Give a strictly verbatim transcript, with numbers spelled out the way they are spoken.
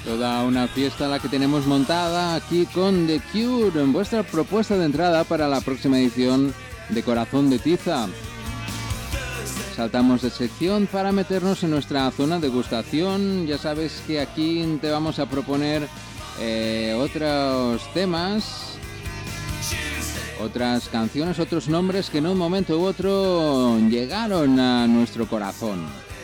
Toda una fiesta la que tenemos montada aquí con The Cure, en vuestra propuesta de entrada para la próxima edición de Corazón de Tiza. Saltamos de sección para meternos en nuestra zona de degustación. Ya sabes que aquí te vamos a proponer eh, otros temas, otras canciones, otros nombres que en un momento u otro llegaron a nuestro corazón.